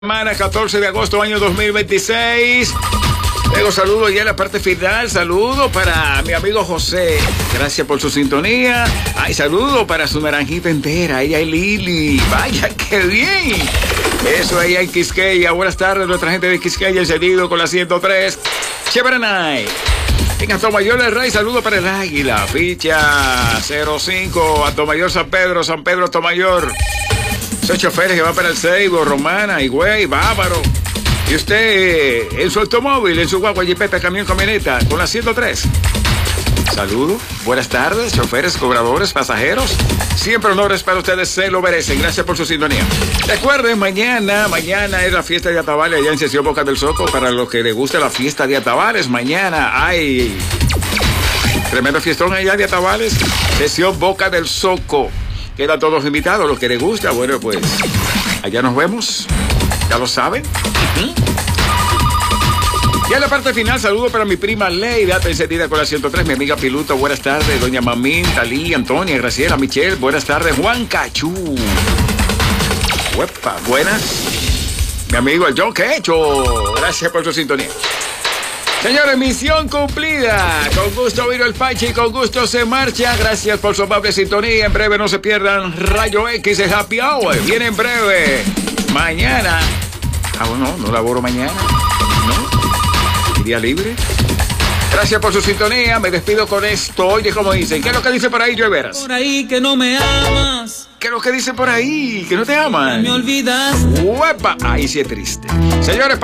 Semana 14 de agosto año 2026. Luego saludo ya en la parte final. Saludo para mi amigo José. Gracias por su sintonía. Ay, saludo para su naranjita entera. Ella es Lili. Vaya, qué bien. Eso ahí en Quisqueya. Buenas tardes, nuestra gente de Quisqueya. Encendido con la 103. Chévere Night. En Atomayor del Rey, saludo para el Águila. Ficha 05. Atomayor San Pedro Atomayor. Soy choferes que van para el Seibo, Romana, Higüey, Bávaro. Y usted en su automóvil, en su guagua, jipeta, camión, camioneta, con la 103. Saludos, buenas tardes, choferes, cobradores, pasajeros. Siempre honores para ustedes, se lo merecen. Gracias por su sintonía. Recuerden, mañana es la fiesta de Atabales allá en Sesión Boca del Soco. Para los que les guste la fiesta de Atabales, mañana hay tremendo fiestón allá de Atabales. Sesión Boca del Soco. Quedan todos invitados, los que les gusta. Bueno, pues allá nos vemos. Ya lo saben. Y en la parte final, saludo para mi prima Leida, encendida con la 103, mi amiga Piluto, buenas tardes, doña Mamín, Talí, Antonia, Graciela, Michelle, buenas tardes, Juan Cachú. Uepa, buenas. Mi amigo el John Quecho, gracias por su sintonía. Señores, misión cumplida. Con gusto vino el Pachi, con gusto se marcha. Gracias por su amable sintonía. En breve no se pierdan Rayo X de Happy Hour. Viene en breve. Mañana. No laboro mañana. ¿No? Día libre. Gracias por su sintonía. Me despido con esto. Oye, como dicen. ¿Qué es lo que dice por ahí, Joe Veras? Por ahí que no me amas. ¿Qué es lo que dice por ahí? Que no te aman. Me olvidas. ¡Uepa! Ahí sí es triste. Señores.